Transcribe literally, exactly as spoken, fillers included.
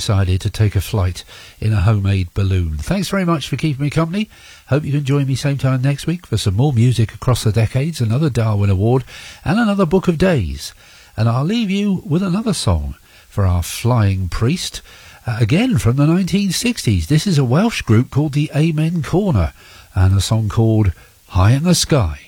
decided to take a flight in a homemade balloon. Thanks very much for keeping me company. Hope you can join me same time next week for some more music across the decades, another Darwin Award and another Book of Days. And I'll leave you with another song for our flying priest, uh, again from the nineteen sixties. This is a Welsh group called the Amen Corner and a song called High in the Sky.